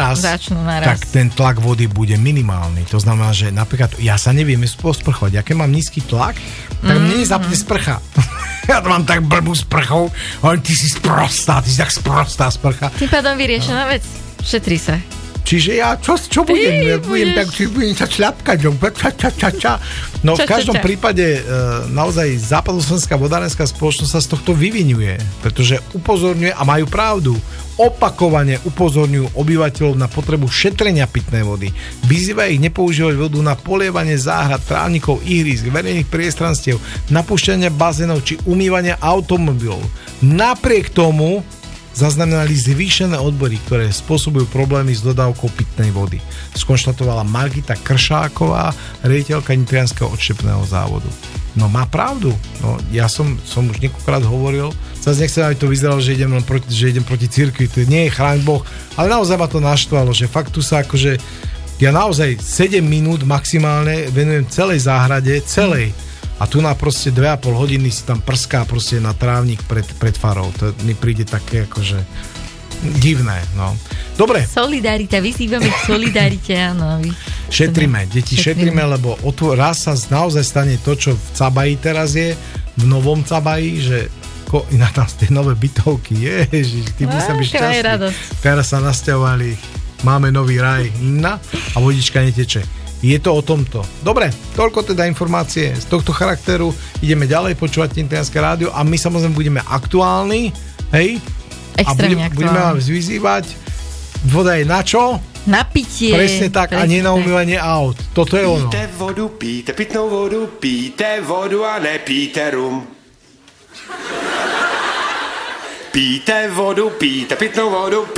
naraz, tak ten tlak vody bude minimálny. To znamená, že napríklad ja sa neviem posprchovať. Aké mám nízky tlak, tak mne nezapne sprcha. Ja to mám tak blbú sprchou, ale ty si sprostá, ty si tak sprostá sprcha. Tým pádom vyriešená vec. Šetrí sa. Čiže ja čo budem? Ja budem sa šľapkať. No v každom prípade naozaj Západoslovenská vodárenská spoločnosť sa z tohto vyvinuje, pretože upozorňuje a majú pravdu. Opakovane upozorňujú obyvateľov na potrebu šetrenia pitnej vody. Vyzývajú ich nepoužívať vodu na polievanie záhrad, trávnikov, ihrísk, verejných priestranstiev, napúšťanie bazénov či umývanie automobilov. Napriek tomu zaznamenali zvýšené odbory, ktoré spôsobujú problémy s dodávkou pitnej vody. Skonštatovala Margita Kršáková, riaditeľka Nitrianskeho odštepného závodu. No má pravdu. No, ja som už niekoľkokrát hovoril, zase nechcem, aby to vyzeralo, že idem proti cirkvi, to nie je chráň Boh, ale naozaj ma to naštvalo, že fakt tu sa akože ja naozaj 7 minút maximálne venujem celej záhrade, celej. A tu na proste 2,5 hodiny si tam prská proste na trávnik pred farou. To mi príde také akože divné, no. Dobre. Solidarita, vyzývame k solidarite, áno. Šetríme, deti, šetríme, lebo raz sa naozaj stane to, čo v Cabaji teraz je, v novom Cabaji, že inak tam tie nové bytovky, ježiš, ty by sa byť šťastný. Teraz sa nasťahovali, máme nový raj, a vodička neteče. Je to o tomto. Dobre, toľko teda informácie z tohto charakteru. Ideme ďalej počúvať Nitrianske rádio a my samozrejme budeme aktuálni, hej? Extrémne a budeme vás vyzývať. Voda je na čo? Na pitie. Presne tak, a nie na umývanie aut. Toto je ono. Píte vodu, píte pitnou vodu, píte vodu a nepíte rum. Píte vodu, píte pitnou vodu,